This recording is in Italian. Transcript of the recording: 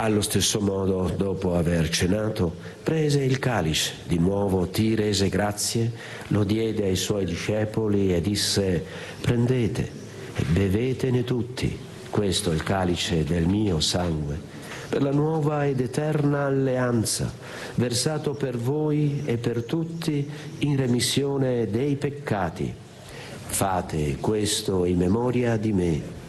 Allo stesso modo, dopo aver cenato, prese il calice, di nuovo ti rese grazie, lo diede ai suoi discepoli e disse: prendete e bevetene tutti, questo è il calice del mio sangue, per la nuova ed eterna alleanza, versato per voi e per tutti in remissione dei peccati. Fate questo in memoria di me.